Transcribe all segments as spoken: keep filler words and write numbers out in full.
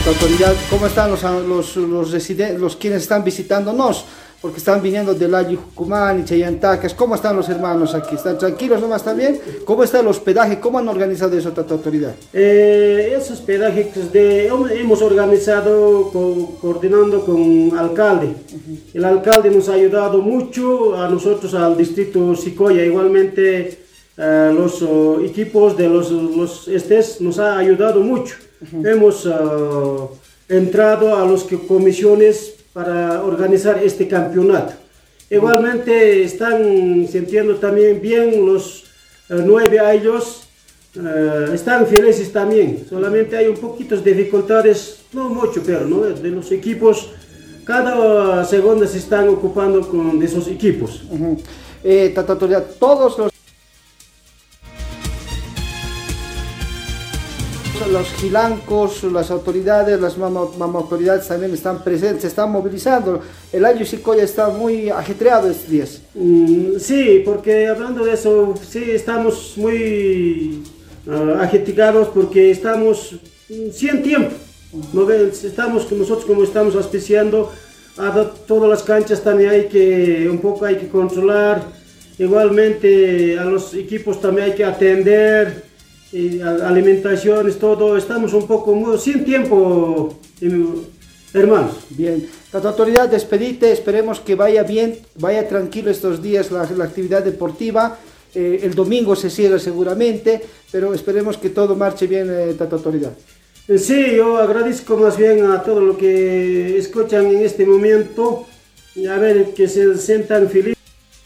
Tata Autoridad, ¿cómo están los, los, los residentes, los quienes están visitándonos? Porque están viniendo del Ayu, Jucumán y Chayantacas. ¿Cómo están los hermanos aquí? ¿Están tranquilos nomás también? ¿Cómo está el hospedaje? ¿Cómo han organizado eso, Tata Autoridad? Eh, ese hospedaje de, hemos organizado con, coordinando con el alcalde. Uh-huh. El alcalde nos ha ayudado mucho, a nosotros, al distrito Sicoya, igualmente uh, los uh, equipos de los, los estés nos ha ayudado mucho. Uh-huh. Hemos uh, entrado a las comisiones para organizar este campeonato. Igualmente están sintiendo también bien los uh, nueve a ellos, uh, están felices también, solamente hay un poquito de dificultades, no mucho, pero ¿no? De los equipos, cada segundo se están ocupando con de esos equipos. Uh-huh. eh, Tata Autoridad, todos los los gilancos, las autoridades, las mama, mama autoridades también están presentes, se están movilizando. El Ayu Sicoya está muy ajetreado estos días. Mm, sí, porque hablando de eso, sí estamos muy uh, ajetreados porque estamos mm, sin tiempo. ¿No ven? Estamos nosotros como estamos auspiciando a todas las canchas también hay que un poco hay que controlar. Igualmente a los equipos también hay que atender. Y alimentaciones, todo, estamos un poco muy, sin tiempo, hermanos. Bien, Tata Autoridad, despedite, esperemos que vaya bien, vaya tranquilo estos días la, la actividad deportiva, eh, el domingo se cierra seguramente, pero esperemos que todo marche bien, eh, Tata Autoridad. Sí, yo agradezco más bien a todos los que escuchan en este momento, a ver, que se sientan felices.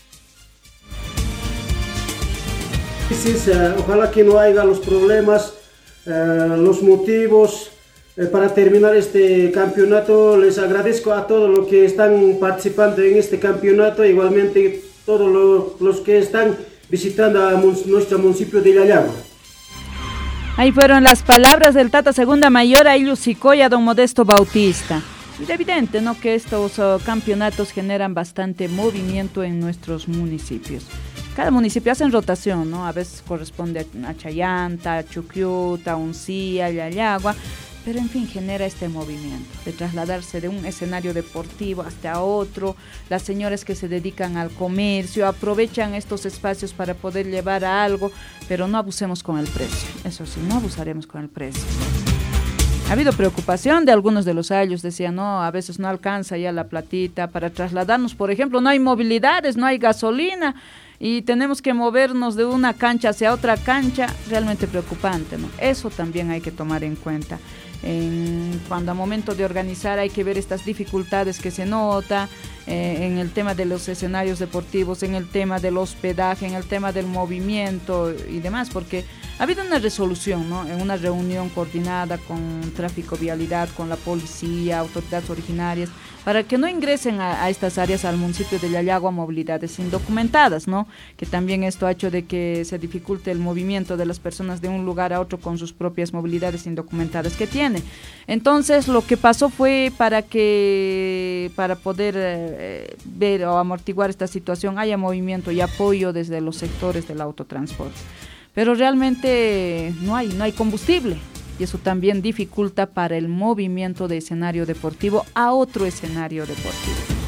Ojalá que no haya los problemas, eh, los motivos eh, para terminar este campeonato. Les agradezco a todos los que están participando en este campeonato, igualmente todos los, los que están visitando a nuestro municipio de Ilayagua. Ahí fueron las palabras del Tata Segunda Mayor Ayu Sicoya, don Modesto Bautista. Es evidente, ¿no?, que estos uh, campeonatos generan bastante movimiento en nuestros municipios. Cada municipio hace rotación, ¿no? A veces corresponde a Chayanta, a Chuquiuta, a Uncía, a Ilayagua, pero en fin genera este movimiento de trasladarse de un escenario deportivo hasta otro. Las señoras que se dedican al comercio aprovechan estos espacios para poder llevar a algo, pero no abusemos con el precio. Eso sí, no abusaremos con el precio. Ha habido preocupación de algunos de los ayllus, decían, no, a veces no alcanza ya la platita para trasladarnos, por ejemplo, no hay movilidades, no hay gasolina, y tenemos que movernos de una cancha hacia otra cancha, realmente preocupante, ¿no? Eso también hay que tomar en cuenta. En, cuando a momento de organizar hay que ver estas dificultades que se nota eh, en el tema de los escenarios deportivos, en el tema del hospedaje, en el tema del movimiento y demás, porque ha habido una resolución, ¿no?, en una reunión coordinada con tráfico, vialidad, con la policía, autoridades originarias, para que no ingresen a, a estas áreas al municipio de Ilayagua movilidades indocumentadas, ¿no?, que también esto ha hecho de que se dificulte el movimiento de las personas de un lugar a otro con sus propias movilidades indocumentadas que tiene. Entonces, lo que pasó fue para que, para poder eh, ver o amortiguar esta situación, haya movimiento y apoyo desde los sectores del autotransporte. Pero realmente no hay, no hay combustible. Y eso también dificulta para el movimiento de escenario deportivo a otro escenario deportivo.